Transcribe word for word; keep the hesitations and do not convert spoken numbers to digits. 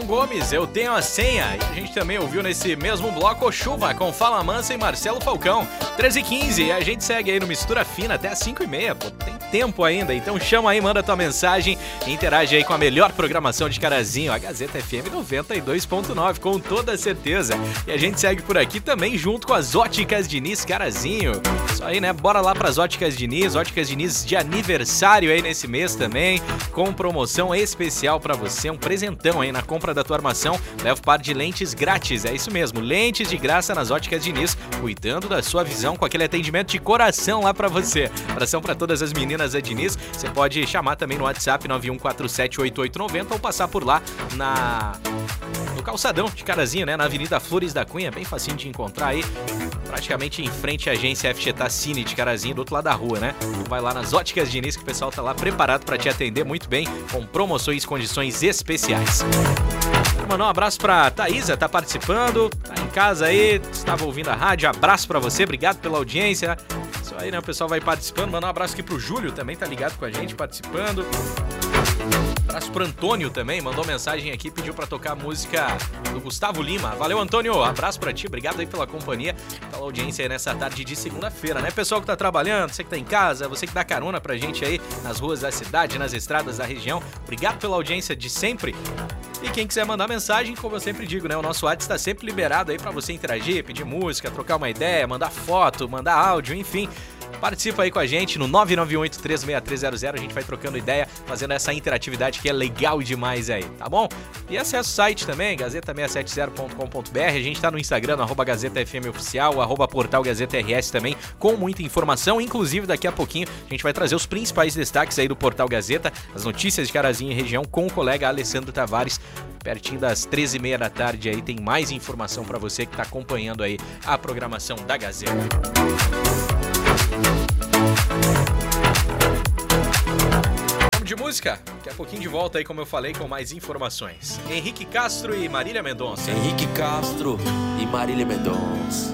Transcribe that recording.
Gomes, Eu Tenho a Senha. E a gente também ouviu nesse mesmo bloco Chuva com Fala Mansa e Marcelo Falcão. treze e quinze, e a gente segue aí no Mistura Fina até as cinco e meia. Pô, tem tempo ainda, então chama aí, manda tua mensagem e interage aí com a melhor programação de Carazinho, a Gazeta F M noventa e dois ponto nove, com toda certeza. E a gente segue por aqui também junto com as Óticas Diniz Carazinho. Isso aí, né? Bora lá pras Óticas Diniz, Óticas Diniz de aniversário aí nesse mês também, com promoção especial pra você, um presentão aí na compra da tua armação, leva um par de lentes grátis, é isso mesmo, lentes de graça nas Óticas Diniz, cuidando da sua visão com aquele atendimento de coração lá pra você. Abração pra todas as meninas da Diniz, você pode chamar também no WhatsApp nove um quatro sete oito oito nove zero ou passar por lá na... no calçadão de Carazinho, né, na Avenida Flores da Cunha, bem facinho de encontrar aí, praticamente em frente à agência F G Tassini de Carazinho, do outro lado da rua, né? Vai lá nas Óticas Diniz que o pessoal tá lá preparado pra te atender muito bem, com promoções e condições especiais. Quero mandar um abraço pra Thaísa, tá participando, tá em casa aí, estava ouvindo a rádio, abraço pra você, obrigado pela audiência. Isso aí, né, o pessoal vai participando, mandar um abraço aqui pro Júlio, também tá ligado com a gente, participando. Abraço pro Antônio também, mandou mensagem aqui, pediu pra tocar a música do Gustavo Lima. Valeu, Antônio, abraço pra ti, obrigado aí pela companhia, pela audiência aí nessa tarde de segunda-feira, né? Pessoal que tá trabalhando, você que tá em casa, você que dá carona pra gente aí nas ruas da cidade, nas estradas da região, obrigado pela audiência de sempre. E quem quiser mandar mensagem, como eu sempre digo, né? O nosso WhatsApp está sempre liberado aí pra você interagir, pedir música, trocar uma ideia, mandar foto, mandar áudio, enfim. Participa aí com a gente no nove nove oito três seis três zero zero, a gente vai trocando ideia, fazendo essa interatividade que é legal demais aí, tá bom? E acessa o site também, gazeta seiscentos e setenta ponto com ponto b r, a gente tá no Instagram, no arroba Gazeta F M Oficial, arroba Portal Gazeta R S também, com muita informação, inclusive daqui a pouquinho a gente vai trazer os principais destaques aí do Portal Gazeta, as notícias de Carazinho e região com o colega Alessandro Tavares. Pertinho das treze e meia da tarde aí tem mais informação pra você que tá acompanhando aí a programação da Gazeta. Vamos de música? Daqui a pouquinho de volta aí, como eu falei, com mais informações. Henrique Castro e Marília Mendonça. Henrique Castro e Marília Mendonça.